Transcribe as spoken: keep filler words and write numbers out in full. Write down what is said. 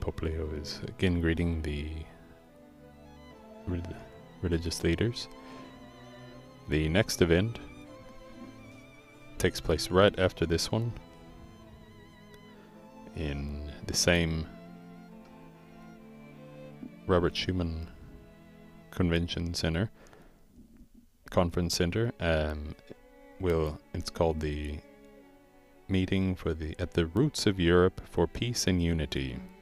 Pope Leo is again greeting the re religious leaders. The next event takes place right after this one in the same Robert Schuman Convention Center, Conference Center. Um, will it's called the Meeting for the at the Roots of Europe for Peace and Unity.